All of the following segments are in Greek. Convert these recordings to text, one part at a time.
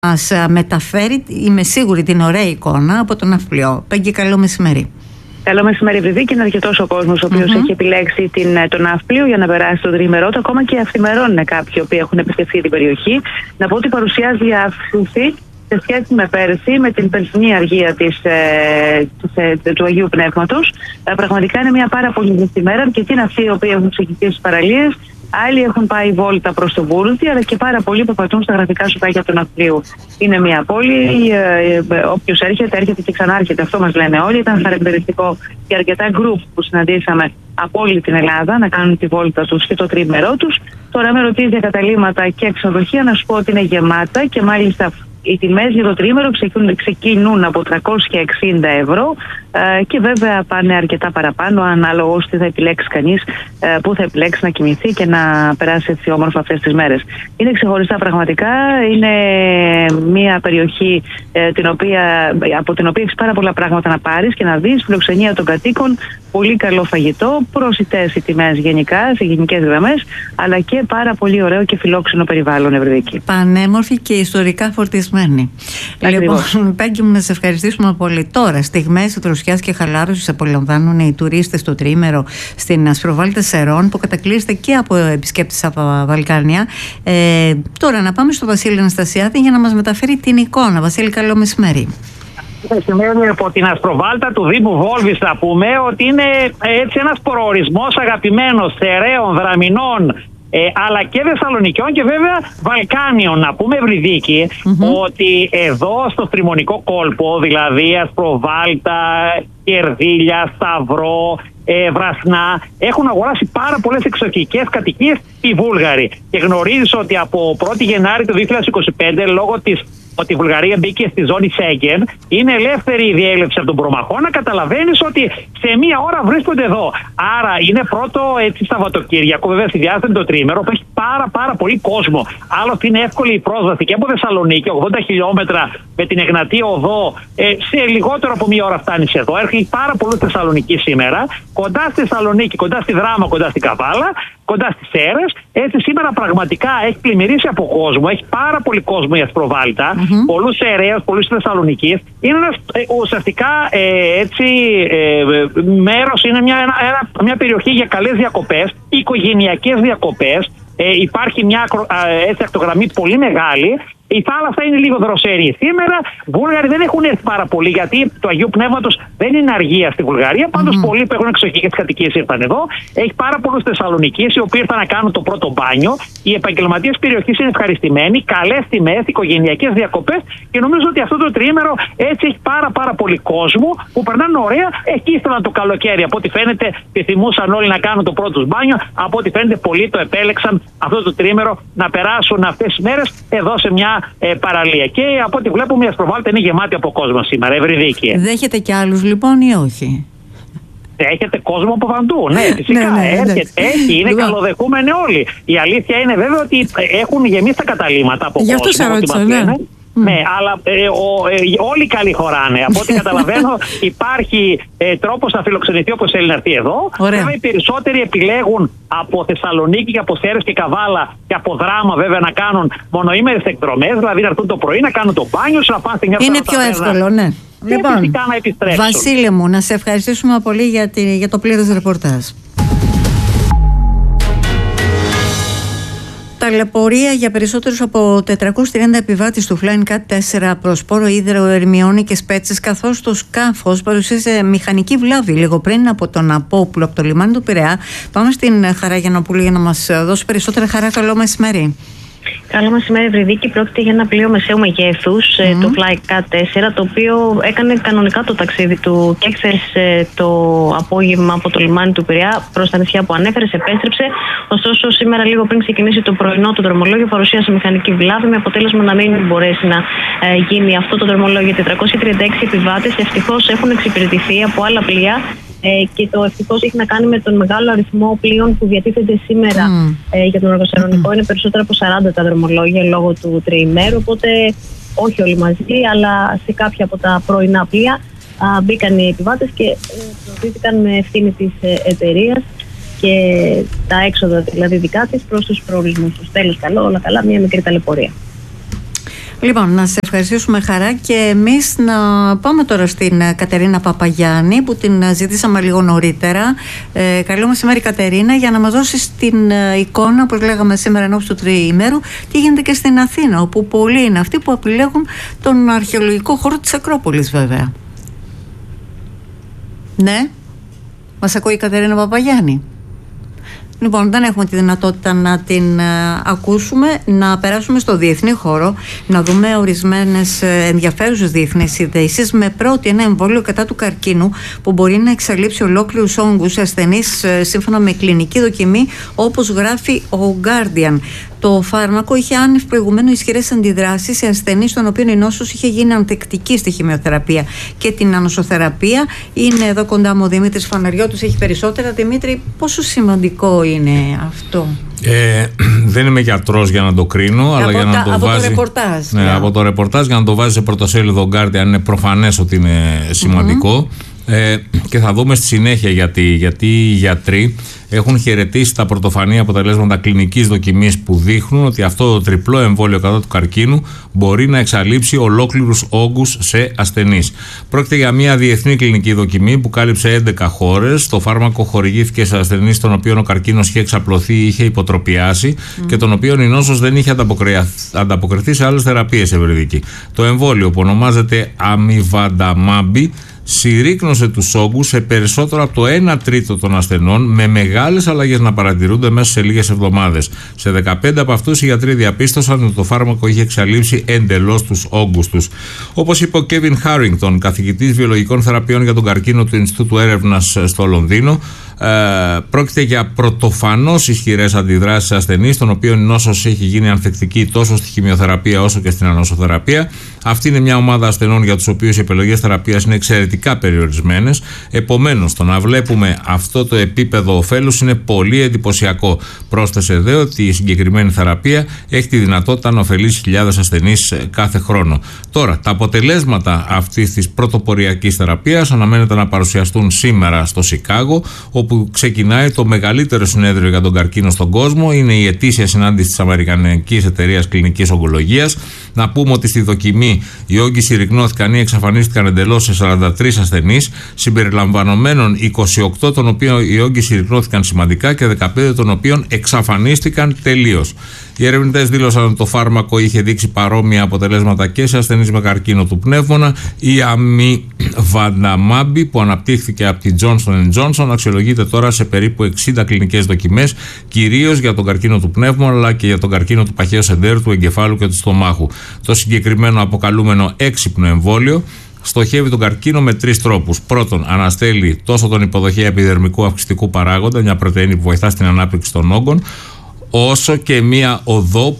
μας μεταφέρει, είμαι σίγουρη, την ωραία εικόνα από το ναυπλιό. Πέγγι, καλό μεσημέρι. Καλό μεσημέρι, Βρυδίκη. Είναι αρκετός ο κόσμος ο οποίος έχει επιλέξει το ναύπλιο για να περάσει τον τριημερό του. Ακόμα και αυθημερών είναι κάποιοι που έχουν επισκεφθεί την περιοχή. Να πω ότι παρουσιάζει αύξηση σε σχέση με πέρσι, με την περσινή αργία του Αγίου Πνεύματος. Πραγματικά είναι μια πάρα πολύ ζεστή μέρα. Αρκετοί είναι αυτοί οι οποίοι έχουν ξεκινήσει τις παραλίες. Άλλοι έχουν πάει βόλτα προς το Βούρδι, αλλά και πάρα πολλοί περπατούν στα γραφικά σουπάκια του ναυπλίου. Είναι μια πόλη, όποιος έρχεται και ξανάρχεται. Αυτό μας λένε όλοι. Ήταν χαρακτηριστικό και αρκετά γκρουπ που συναντήσαμε από όλη την Ελλάδα να κάνουν τη βόλτα τους και το τριήμερό τους. Τώρα με ρωτήσει για καταλύματα και ξενοδοχεία, να σου πω ότι είναι γεμάτα και μάλιστα οι τιμές για το τριήμερο ξεκινούν από 360 ευρώ και βέβαια πάνε αρκετά παραπάνω ανάλογα τι θα επιλέξει κανείς, που θα επιλέξει να κοιμηθεί και να περάσει έτσι όμορφα αυτές τις μέρες. Είναι ξεχωριστά πραγματικά, είναι μια περιοχή από την οποία έχεις πάρα πολλά πράγματα να πάρεις και να δεις, φιλοξενία των κατοίκων, πολύ καλό φαγητό, προσιτές οι τιμές γενικά, σε γενικές γραμμές, αλλά και πάρα πολύ ωραίο και φιλόξενο περιβάλλον, Ευρυδίκη. Πανέμορφη και ιστορικά φορτισμένη. Λοιπόν, Πέγγι μου, να σε ευχαριστήσουμε πολύ. Τώρα, στιγμές δροσιάς και χαλάρωσης απολαμβάνουν οι τουρίστες στο τριήμερο στην Ασπροβάλτα Σερών, που κατακλείζεται και από επισκέπτες από τα Βαλκάνια. Τώρα να πάμε στο Βασίλη Αναστασιάδη για να μας μεταφέρει την εικόνα. Βασίλη, καλό μεσημέρι. Σημαίνει από την Ασπροβάλτα του Δήμου Βόλβης να πούμε ότι είναι έτσι ένας προορισμός αγαπημένος Σεραίων, Δραμηνών, αλλά και Θεσσαλονικιών και βέβαια Βαλκάνιων. Να πούμε, Ευρυδίκη, ότι εδώ στο στριμονικό κόλπο, δηλαδή Ασπροβάλτα, Κερδίλια, Σταυρό, Βρασνά, έχουν αγοράσει πάρα πολλές εξοχικές κατοικίες οι Βούλγαροι. Και γνωρίζεις ότι από 1η Γενάρη του 2025, λόγω ότι η Βουλγαρία μπήκε στη ζώνη Σέγγεν, είναι ελεύθερη η διέλευση από τον προμαχώ, να καταλαβαίνεις ότι σε μία ώρα βρίσκονται εδώ. Άρα είναι πρώτο έτσι Σαββατοκύριακο, βέβαια συνδυάζεται το τριήμερο, που έχει πάρα πολύ κόσμο. Άλλωστε είναι εύκολη η πρόσβαση και από Θεσσαλονίκη, 80 χιλιόμετρα με την Εγνατία οδό, σε λιγότερο από μία ώρα φτάνεις εδώ. Έρχεται πάρα πολύ Θεσσαλονίκη σήμερα, κοντά στη Θεσσαλονίκη, κοντά στη Δράμα, κοντά στην Καβάλα, κοντά στις Σέρρες. Έτσι σήμερα πραγματικά έχει πλημμυρίσει από κόσμο, έχει πάρα πολύ κόσμο η Ασπροβάλτα, πολλούς Σεραίους, πολλούς Θεσσαλονικείς. Είναι ουσιαστικά μέρος, είναι μια περιοχή για καλές διακοπές, οικογενειακές διακοπές. Υπάρχει μια ακτογραμμή πολύ μεγάλη. Η θάλασσα είναι λίγο δροσερή. Σήμερα Βούλγαροι δεν έχουν έρθει πάρα πολύ, γιατί το Αγίου Πνεύματος δεν είναι αργία στη Βουλγαρία. Πάντως πολλοί που έχουν εξοχικές κατοικίες ήρθαν εδώ. Έχει πάρα πολλούς Θεσσαλονικείς οι οποίοι ήρθαν να κάνουν το πρώτο μπάνιο. Οι επαγγελματίες περιοχής είναι ευχαριστημένοι, καλές τιμές, οικογενειακές διακοπές και νομίζω ότι αυτό το τριήμερο έτσι έχει πάρα πολύ κόσμο που περνάνε ωραία. Εκεί ήθελαν το καλοκαίρι. Από ό,τι φαίνεται, επιθυμούσαν όλοι να κάνουν το πρώτο μπάνιο. Από ό,τι φαίνεται, πολλοί το επέλεξαν αυτό το τριήμερο να περάσουν αυτές τις μέρες εδώ σε μια παραλία. Και από ό,τι βλέπουμε η Ασπροβάλτα είναι γεμάτη από κόσμο σήμερα, Ευρυδίκη. Δέχεται και άλλους λοιπόν ή όχι? Έχετε κόσμο από παντού, ναι, φυσικά. Έχει, είναι καλοδεχούμενοι όλοι. Η αλήθεια είναι βέβαια ότι έχουν γεμίσει τα καταλύματα από κόσμο. Γι' αυτό σε ρώτησα, ναι, αλλά όλοι καλοί χωράνε. Από ό,τι καταλαβαίνω, υπάρχει τρόπος να φιλοξενηθεί όπως θέλει να έρθει εδώ. Βέβαια, οι περισσότεροι επιλέγουν από Θεσσαλονίκη και από Σέρρες και Καβάλα και από Δράμα, βέβαια, να κάνουν μονοήμερες εκδρομές. Δηλαδή, να έρθουν το πρωί, να κάνουν το μπάνιο, να πάνε στη μια είναι πιο εύκολο, ναι. Λοιπόν, φυσικά να επιστρέψουν. Βασίλη μου, να σε ευχαριστήσουμε πολύ για το πλήρες ρεπορτάζ. Ταλαιπωρία για περισσότερους από 430 επιβάτες του Flying Cat 4 προς Πόρο Ίδρο, Ερμιώνη και Σπέτσες, καθώς το σκάφος παρουσίασε μηχανική βλάβη λίγο πριν από τον Απόπουλο, από το λιμάνι του Πειραιά. Πάμε στην Χαρά Γιαννοπούλου για να μας δώσει περισσότερα. Χαρά, καλό μεσημέρι. Καλό μεσημέρι, Ευρυδίκη. Πρόκειται για ένα πλοίο μεσαίου μεγέθους, το Fly Cat 4, το οποίο έκανε κανονικά το ταξίδι του και έχθες το απόγευμα από το λιμάνι του Πειραιά προς τα νησιά που ανέφερες, επέστρεψε. Ωστόσο, σήμερα λίγο πριν ξεκινήσει το πρωινό του δρομολόγιο, παρουσίασε μηχανική βλάβη, με αποτέλεσμα να μην μπορέσει να γίνει αυτό το δρομολόγιο. 436 επιβάτες ευτυχώς έχουν εξυπηρετηθεί από άλλα πλοία. Και το ευτυχώς έχει να κάνει με τον μεγάλο αριθμό πλοίων που διατίθεται σήμερα για τον Αργοσερονικό. Είναι περισσότερα από 40 τα δρομολόγια λόγω του τριημέρου, οπότε όχι όλοι μαζί, αλλά σε κάποια από τα πρωινά πλοία μπήκαν οι επιβάτες και προωθήθηκαν με ευθύνη της εταιρείας και τα έξοδα δηλαδή δικά της προς τους προορισμούς τους. Τέλος, καλό, όλα καλά, μια μικρή ταλαιπωρία. Λοιπόν, να σε ευχαριστήσουμε χαρά και εμείς να πάμε τώρα στην Κατερίνα Παπαγιάννη που την ζητήσαμε λίγο νωρίτερα. Καλό μεσημέρι Κατερίνα, για να μας δώσεις την εικόνα, όπως λέγαμε σήμερα ενώπιση του τριήμερου, τι γίνεται και στην Αθήνα, όπου πολλοί είναι αυτοί που επιλέγουν τον αρχαιολογικό χώρο της Ακρόπολης βέβαια. Ναι, μας ακούει η Κατερίνα Παπαγιάννη? Λοιπόν, δεν έχουμε τη δυνατότητα να την ακούσουμε. Να περάσουμε στο διεθνή χώρο, να δούμε ορισμένες ενδιαφέρουσες διεθνείς ειδήσεις. Με πρώτη, ένα εμβόλιο κατά του καρκίνου που μπορεί να εξαλείψει ολόκληρους όγκους ασθενείς σύμφωνα με κλινική δοκιμή, όπως γράφει ο Guardian. Το φάρμακο είχε άνευ προηγουμένου ισχυρές αντιδράσεις σε ασθενείς των οποίων η νόσος είχε γίνει ανθεκτική στη χημειοθεραπεία και την ανοσοθεραπεία. Είναι εδώ κοντά μου ο Δημήτρης Φαναριώτης, έχει περισσότερα. Δημήτρη, πόσο σημαντικό είναι αυτό? Δεν είμαι γιατρός για να το κρίνω, αλλά για να το βάζει. Το ρεπορτάζ. Ναι, από το ρεπορτάζ, για να το βάζει σε πρωτοσέλιδο Guardian, είναι προφανές ότι είναι σημαντικό. Και θα δούμε στη συνέχεια γιατί οι γιατροί έχουν χαιρετήσει τα πρωτοφανή αποτελέσματα κλινικής δοκιμής που δείχνουν ότι αυτό το τριπλό εμβόλιο κατά του καρκίνου μπορεί να εξαλείψει ολόκληρους όγκους σε ασθενείς. Πρόκειται για μια διεθνή κλινική δοκιμή που κάλυψε 11 χώρες. Το φάρμακο χορηγήθηκε σε ασθενείς των οποίων ο καρκίνος είχε εξαπλωθεί ή είχε υποτροπιάσει και των οποίων η νόσος δεν είχε ανταποκριθεί σε άλλες θεραπείες ευρυδική. Το εμβόλιο, που ονομάζεται Amivantamab, συρρίκνωσε τους όγκους σε περισσότερο από το 1/3 των ασθενών, με μεγάλες αλλαγές να παρατηρούνται μέσα σε λίγες εβδομάδες. Σε 15 από αυτούς οι γιατροί διαπίστωσαν ότι το φάρμακο είχε εξαλείψει εντελώς τους όγκους τους. Όπως είπε ο Kevin Harrington, καθηγητής βιολογικών θεραπείων για τον καρκίνο του Ινστιτούτου Έρευνας στο Λονδίνο, πρόκειται για πρωτοφανώς ισχυρές αντιδράσεις σε ασθενείς, των οποίων η νόσος έχει γίνει ανθεκτική τόσο στη χημειοθεραπεία όσο και στην ανοσοθεραπεία. Αυτή είναι μια ομάδα ασθενών για τους οποίους οι επιλογές θεραπείας είναι εξαιρετικά περιορισμένες. Επομένως, το να βλέπουμε αυτό το επίπεδο ωφέλους είναι πολύ εντυπωσιακό. Πρόσθεσε δε ότι η συγκεκριμένη θεραπεία έχει τη δυνατότητα να ωφελήσει χιλιάδες ασθενείς κάθε χρόνο. Τώρα, τα αποτελέσματα αυτής της πρωτοποριακής θεραπείας αναμένεται να παρουσιαστούν σήμερα στο Σικάγο, όπου ξεκινάει το μεγαλύτερο συνέδριο για τον καρκίνο στον κόσμο. Είναι η ετήσια συνάντηση της Αμερικανικής Εταιρείας Κλινικής Ογκολογίας. Να πούμε ότι στη δοκιμή οι όγκοι συρρικνώθηκαν ή εξαφανίστηκαν εντελώς σε 43 ασθενείς, συμπεριλαμβανομένων 28 των οποίων οι όγκοι συρρικνώθηκαν σημαντικά και 15 των οποίων εξαφανίστηκαν τελείως. Οι ερευνητές δήλωσαν ότι το φάρμακο είχε δείξει παρόμοια αποτελέσματα και σε ασθενείς με καρκίνο του πνεύμονα. Η Amivantamab, που αναπτύχθηκε από την Johnson & Johnson, αξιολογείται τώρα σε περίπου 60 κλινικές δοκιμές, κυρίως για τον καρκίνο του πνεύμονα αλλά και για τον καρκίνο του παχαίου σεντέρου, του εγκεφάλου και του στομάχου. Το συγκεκριμένο αποκαλούμενο έξυπνο εμβόλιο στοχεύει τον καρκίνο με 3 τρόπους. Πρώτον, αναστέλει τόσο τον υποδοχέα επιδερμικού αυξητικού παράγοντα, μια πρωτεΐνη που βοηθά στην ανάπτυξη των όγκων, όσο και μία οδό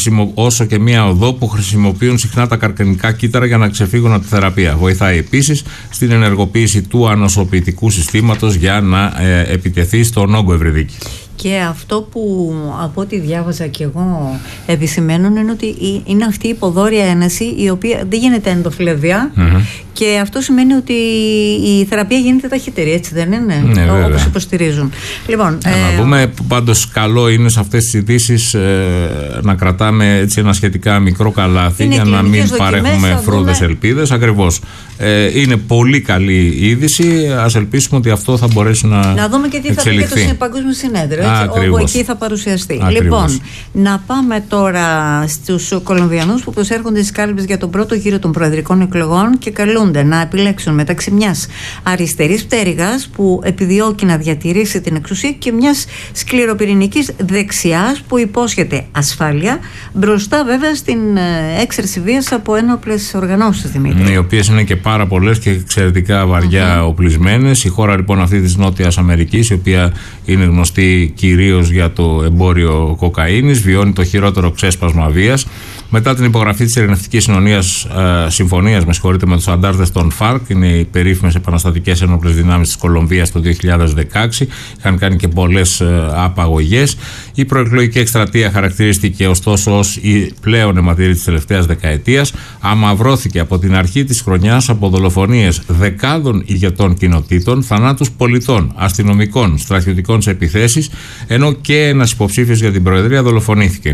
που χρησιμοποιούν συχνά τα καρκινικά κύτταρα για να ξεφύγουν από τη θεραπεία. Βοηθάει επίσης στην ενεργοποίηση του ανοσοποιητικού συστήματος για να επιτεθεί στον όγκο ευρυδίκη. Και αυτό που από ό,τι διάβαζα και εγώ επισημαίνουν είναι ότι είναι αυτή η υποδόρια ένεση η οποία δεν γίνεται ενδοφλέβεια και αυτό σημαίνει ότι η θεραπεία γίνεται ταχύτερη, έτσι δεν είναι? Ναι, όπως υποστηρίζουν. Λοιπόν, να δούμε, πάντως καλό είναι σε αυτές τις ειδήσεις να κρατάμε έτσι ένα σχετικά μικρό καλάθι για να μην παρέχουμε φρούδες ελπίδες. Ακριβώς. Είναι πολύ καλή είδηση. Ας ελπίσουμε ότι αυτό θα μπορέσει να δούμε και τι θα πει και το Παγκόσμιο Συνέδριο, όπου εκεί θα παρουσιαστεί. Ακριβώς. Λοιπόν, να πάμε τώρα στους Κολομβιανούς που προσέρχονται στις κάλπες για τον πρώτο γύρο των προεδρικών εκλογών και καλούνται να επιλέξουν μεταξύ μιας αριστερής πτέρυγας που επιδιώκει να διατηρήσει την εξουσία και μιας σκληροπυρηνικής δεξιάς που υπόσχεται ασφάλεια, μπροστά βέβαια στην έξαρση βίας από ένοπλες οργανώσεις, Δημήτρη. Οι οποίες είναι και πάρα πολλές και εξαιρετικά βαριά οπλισμένες. Η χώρα λοιπόν αυτή της Νότιας Αμερικής, η οποία είναι γνωστή κυρίως για το εμπόριο κοκαίνης, βιώνει το χειρότερο ξέσπασμα βίας. Μετά την υπογραφή της ειρηνευτικής συμφωνίας με τους αντάρτες των ΦΑΡΚ, είναι οι περίφημες επαναστατικές ένοπλες δυνάμεις της Κολομβίας το 2016, είχαν κάνει και πολλές απαγωγές. Η προεκλογική εκστρατεία χαρακτηρίστηκε ωστόσο ως η πλέον αιματηρή της τελευταίας δεκαετίας. Αμαυρώθηκε από την αρχή της χρονιάς από δολοφονίες δεκάδων ηγετών κοινοτήτων, θανάτους πολιτών, αστυνομικών, στρατιωτικών σε επιθέσεις, ενώ και ένας υποψήφιος για την Προεδρία δολοφονήθηκε.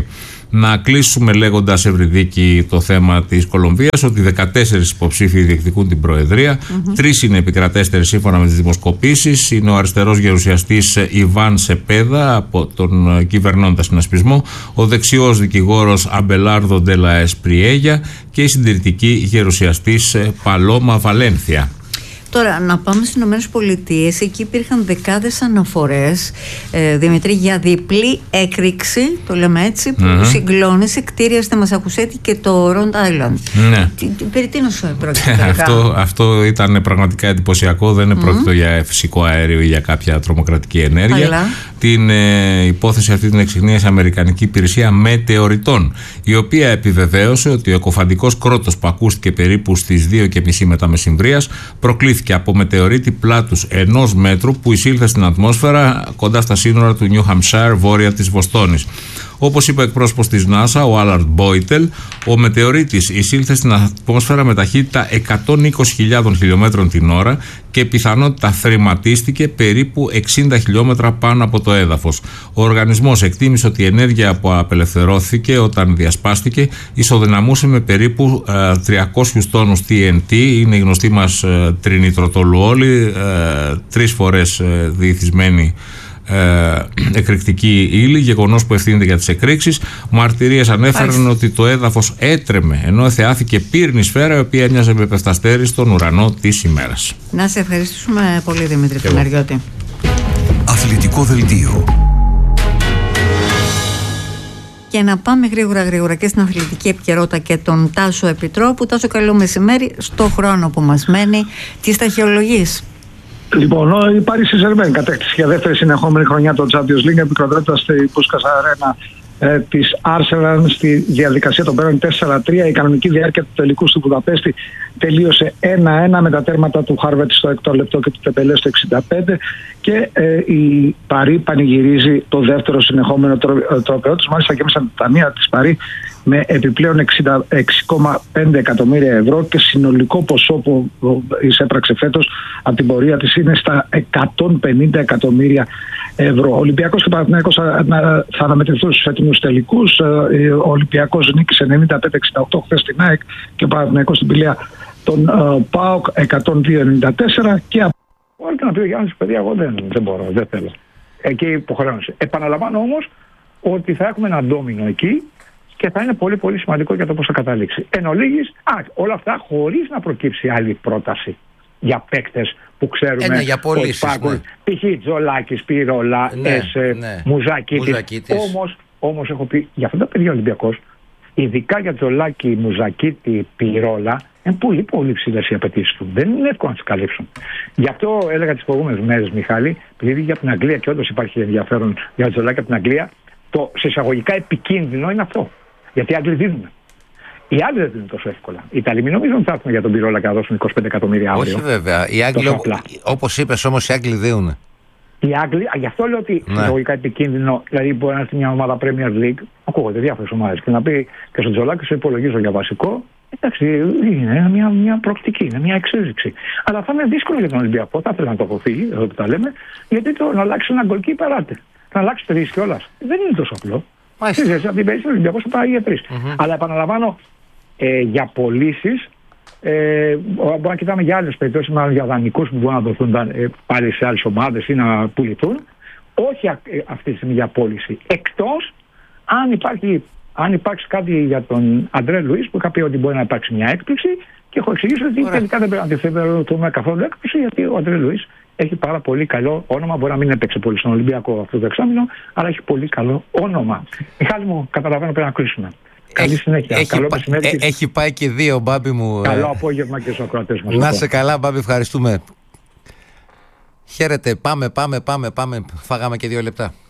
Να κλείσουμε λέγοντας, Ευρυδίκη, το θέμα της Κολομβίας, ότι 14 υποψήφοι διεκδικούν την Προεδρία. 3 είναι επικρατέστεροι σύμφωνα με τις δημοσκοπήσεις. Είναι ο αριστερός γερουσιαστής Ιβάν Σεπέδα από τον κυβερνώντα συνασπισμό, ο δεξιός δικηγόρος Αμπελάρδο Ντελα Εσπριέγια και η συντηρητική γερουσιαστής Παλώμα Βαλένθια. Τώρα, να πάμε στις ΗΠΑ. Εκεί υπήρχαν δεκάδες αναφορές, Δημητρή, για διπλή έκρηξη, το λέμε έτσι, που συγκλώνησε κτίρια στη Μασακουσέτη και το Ροντ Άιλαντ. Ναι. Περί τίνος πρόκειται? Αυτό ήταν πραγματικά εντυπωσιακό. Δεν πρόκειται για φυσικό αέριο ή για κάποια τρομοκρατική ενέργεια. Αλλά την υπόθεση αυτή την εξυγνίασε η Αμερικανική Υπηρεσία Μετεωριτών, η οποία επιβεβαίωσε ότι ο εκοφαντικός κρότος που ακούστηκε περίπου στις 2:30 μετά μεσημβρίας προκλήθηκε από μετεωρίτη πλάτους 1 μέτρου που εισήλθε στην ατμόσφαιρα κοντά στα σύνορα του Νιου Χαμψάιρ, βόρεια της Βοστόνης. Όπως είπε ο εκπρόσωπος της NASA, ο Άλαρντ Μπόιτελ, ο μετεωρίτης εισήλθε στην ατμόσφαιρα με ταχύτητα 120.000 χιλιόμετρων την ώρα και πιθανότητα θρηματίστηκε περίπου 60 χιλιόμετρα πάνω από το έδαφος. Ο οργανισμός εκτίμησε ότι η ενέργεια που απελευθερώθηκε όταν διασπάστηκε ισοδυναμούσε με περίπου 300 τόνους TNT, είναι η γνωστή μας τρινιτροτολουόλη, 3 φορές διηθισμένη εκρηκτική ύλη, γεγονός που ευθύνεται για τις εκρήξεις. Μαρτυρίες ανέφεραν ότι το έδαφος έτρεμε ενώ θεάθηκε πύρνη σφαίρα η οποία έμοιαζε με πεφταστέρι στον ουρανό της ημέρας. Να σε ευχαριστήσουμε πολύ, Δημήτρη Φιναριώτη. Αθλητικό δελτίο. Και να πάμε γρήγορα και στην αθλητική επικαιρότητα και τον Τάσο Επιτρόπου. Τάσο, καλό μεσημέρι. Στο χρόνο που μας μένει, τι ταχυολογείς? Λοιπόν, η Paris Saint-Germain κατέκτησε για δεύτερη συνεχόμενη χρονιά το Champions League, επικροτώντας στη Puskas Arena της Arsenal στη διαδικασία των πέραν 4-3. Η κανονική διάρκεια του τελικού στη Βουδαπέστη τελείωσε 1-1 με τα τέρματα του Χάρβετ στο 6 λεπτό και του Τεμπελέ στο 65 και η Παρί πανηγυρίζει το δεύτερο συνεχόμενο τρόπαιό τους. Μάλιστα γέμισαν τα ταμεία της Παρί με επιπλέον 66,5 εκατομμύρια ευρώ και συνολικό ποσό που εισέπραξε φέτος από την πορεία της είναι στα 150 εκατομμύρια ευρώ. Ο Ολυμπιακός και ο Παναθηναϊκός θα αναμετρηθούν στους φετινούς τελικούς. Ο Ολυμπιακός νίκησε 95-68 χθες στην ΑΕΚ και ο Παναθηναϊκός στην Πηλαία τον ΠΑΟΚ 102-94 και Όλη να πει ο Γιάννης, παιδιά, εγώ δεν μπορώ, δεν θέλω. Εκεί υποχρέωση. Επαναλαμβάνω όμως ότι θα έχουμε ένα ντόμινο εκεί και θα είναι πολύ πολύ σημαντικό για το πώς θα καταλήξει. Εν ολίγης, όλα αυτά χωρίς να προκύψει άλλη πρόταση για παίκτες που ξέρουμε για πωλήσεις, ότι υπάρχουν. Π.χ. Τζολάκης, Πυρόλα, Μουζακίτη. Όμως έχω πει για αυτά τα παιδιά Ολυμπιακός, ειδικά για Τζολάκη, Μουζακίτη, Πυρόλα, είναι πολύ πολύ ψηλές οι απαιτήσεις του. Δεν είναι εύκολο να τις καλύψουν. Γι' αυτό έλεγα τις προηγούμενες μέρες, Μιχάλη, επειδή για την Αγγλία και όντως υπάρχει ενδιαφέρον για Τζολάκη από την Αγγλία, το συσσαγωγικά επικίνδυνο είναι αυτό. Γιατί οι Άγγλοι δίνουν. Οι Άγγλοι δεν δίνουν τόσο εύκολα. Οι Ιταλοί μην νομίζουν ότι θα έρθουν για τον Πυρόλα και να δώσουν 25 εκατομμύρια αύριο. Όχι βέβαια. Οι Άγγλοι, όπως είπες όμως, οι Άγγλοι δίνουν. Οι Άγγλοι, γι' αυτό λέω ότι συσσαγωγικά επικίνδυνο, δηλαδή μπορεί να έρθει μια ομάδα Premier League, ακούγονται διάφορες ομάδες και να πει και στον Τζολάκη σε υπολογίζω για βασικό. Εντάξει, είναι μια προοπτική, είναι μια εξέλιξη. Αλλά θα είναι δύσκολο για τον Ολυμπιακό. Θα ήθελα να το αποφύγει, εδώ που τα λέμε, γιατί το να αλλάξει ένα γκολ και περάτε. Να αλλάξει 3 κιόλας. Δεν είναι τόσο απλό. Από την περίπτωση του Ολυμπιακού θα πάει για 3. Αλλά επαναλαμβάνω, για πωλήσεις, μπορούμε να κοιτάμε για άλλες περιπτώσεις, μάλλον για δανεικούς που μπορούν να δοθούν πάλι σε άλλες ομάδες ή να πουληθούν. Όχι αυτή τη στιγμή για πώληση. Εκτός αν υπάρξει κάτι για τον Αντρέ Λουίς, που είχα πει ότι μπορεί να υπάρξει μια έκπληξη και έχω εξηγήσει ότι τελικά δεν πρέπει να θεωρούμε καθόλου έκπληξη, γιατί ο Αντρέ Λουίς έχει πάρα πολύ καλό όνομα. Μπορεί να μην έπαιξε πολύ στον Ολυμπιακό αυτό το εξάμηνο, αλλά έχει πολύ καλό όνομα. Μιχάλη μου, καταλαβαίνω πρέπει να κλείσουμε. Καλή συνέχεια. Έχει πάει και 2, Μπάμπη μου. Καλό απόγευμα και στους ακροατές μας. Να είσαι καλά, Μπάμπη, ευχαριστούμε. Χαίρετε, πάμε. Φάγαμε και 2 λεπτά.